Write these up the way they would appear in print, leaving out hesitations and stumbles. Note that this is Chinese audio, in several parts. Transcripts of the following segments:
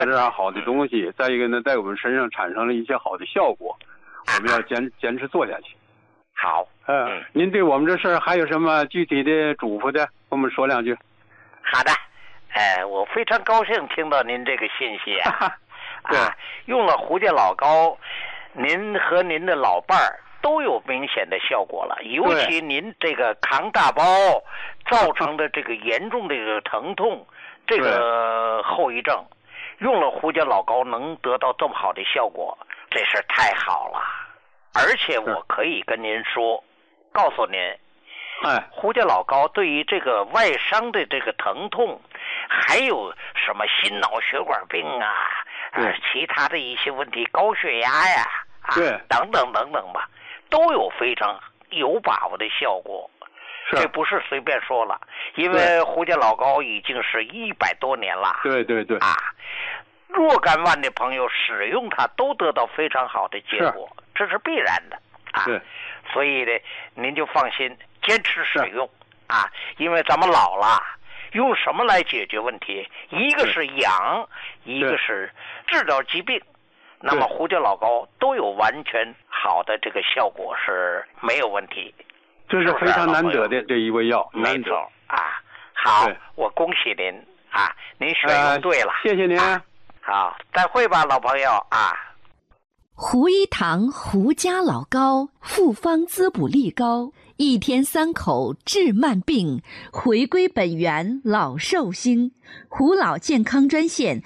这样好的东西，再一个呢，在我们身上产生了一些好的效果，我们要坚持做下去。 好， 您对我们这事儿还有什么具体的嘱咐的，跟我们说2句。 好的，我非常高兴听到您这个信息啊。 对， 用了胡家老膏，您和您的老伴儿都有明显的效果了，尤其您这个扛大包造成的这个严重的这个疼痛，这个后遗症，用了胡家老膏能得到这么好的效果，这是太好了。而且我可以跟您说，告诉您，胡家老膏对于这个外伤的这个疼痛，还有什么心脑血管病啊，其他的一些问题，高血压呀，等等等等吧，都有非常有把握的效果。这不是随便说了，因为胡家老膏已经是100多年了。 对若干万的朋友使用它都得到非常好的结果，这是必然的所以呢，您就放心坚持使用因为咱们老了，用什么来解决问题？一个是养，一个是治疗疾病。那么胡家老膏都有完全好的这个效果，是没有问题。 这是非常难得的这一味药， 没错好，我恭喜您您选用对了， 谢谢您。 好，再会吧，老朋友胡一堂胡家老膏，复方滋补力高，1天3口治慢病，回归本源老寿星。胡老健康专线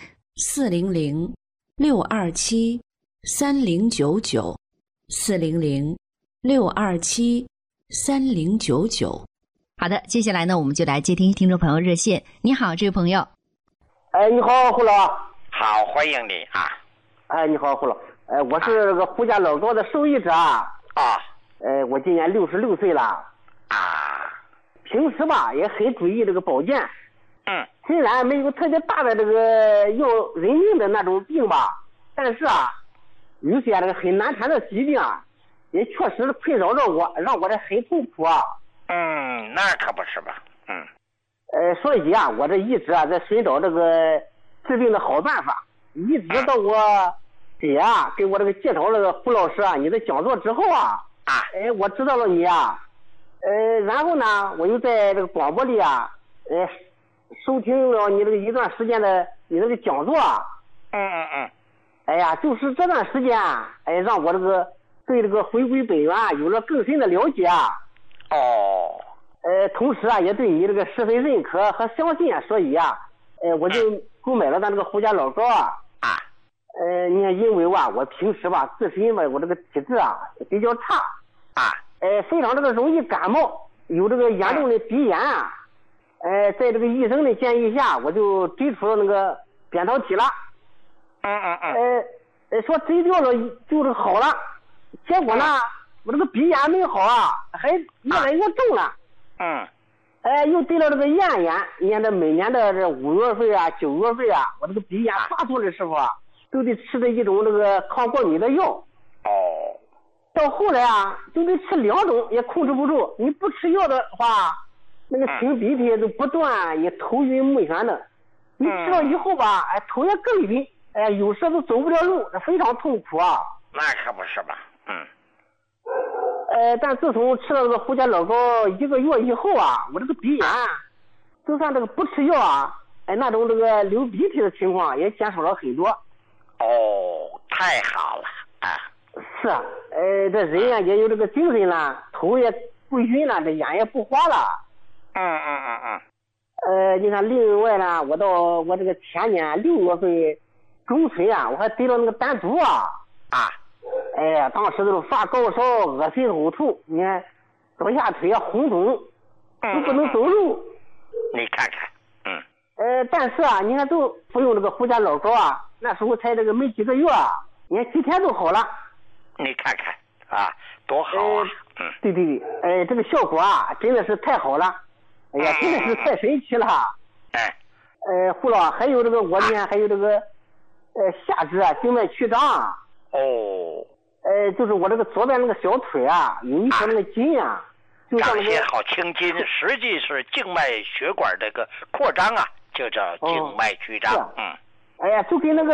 400-627-3099，400-627-3099。好的，接下来呢，我们就来接听听众朋友热线。你好，这位朋友。 你好，胡老。 好，欢迎你你好，胡老。我是这个胡家老膏的受益者我今年66岁了平时吧也很注意这个保健。虽然没有特别大的这个要人命的那种病吧，但是有些这个很难缠的疾病也确实困扰着我，让我这很痛苦那可不是吧。 所以我这一直在寻找这个治病的好办法，一直到我姐给我这个介绍这个胡老师你的讲座之后我知道了你然后呢我又在这个广播里收听了你这个一段时间的你这个讲座就是这段时间让我这个对这个回归本源有了更深的了解同时也对你这个十分认可和相信所以我就购买了咱这个胡家老膏你看，因为我平时自身我这个体质比较差非常这个容易感冒，有这个严重的鼻炎在这个医生的建议下，我就追出了那个扁桃体了说追掉了就是好了，结果呢我这个鼻炎没好还越来越重了又得了这个咽炎。你看这每年的这5月份9月份我这个鼻炎发作的时候都得吃的一种这个抗过敏的药到后来就得吃2种也控制不住，你不吃药的话那个擤鼻涕都不断也头晕目眩的，你吃了以后头也更晕有时都走不了路，非常痛苦那可不是吧。 但自从吃了这个胡家老膏1个月以后我这个鼻炎就算这个不吃药那种这个流鼻涕的情况也减少了很多太好了是这人也有这个精神了，头也不晕了，这眼也不花了你看另外呢，我到我这个前年6月份中春我还得了那个丹毒当时都是发高烧恶心呕吐，你看左下腿红肿都不能走路你看看但是你看都服用这个胡家老膏那时候才这个没几个月你看几天都好了， 你看看多好对这个效果真的是太好了，真的是太神奇了胡老还有这个我呢还有这个下肢静脉曲张就是我这个左边那个小腿有一条那个筋就像张些好青筋，实际是静脉血管这个扩张就叫静脉曲张哎呀，就跟那个